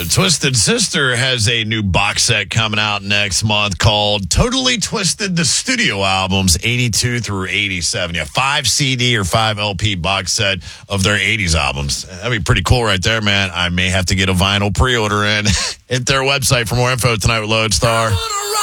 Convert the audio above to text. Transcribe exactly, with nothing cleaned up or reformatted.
Twisted Sister has a new box set coming out next month called Totally Twisted, the studio albums, eighty-two through eighty-seven. Yeah, five C D or five L P box set of their eighties albums. That'd be pretty cool right there, man. I may have to get a vinyl pre-order in. Hit their website for more info tonight with Lodestar.